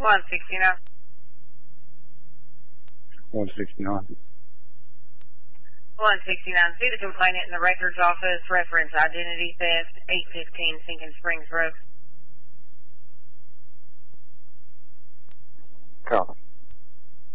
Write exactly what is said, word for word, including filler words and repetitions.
one sixty-nine. one sixty-nine. one sixty-nine. See the complainant in the records office. Reference identity theft. eight fifteen Sinking Springs Road.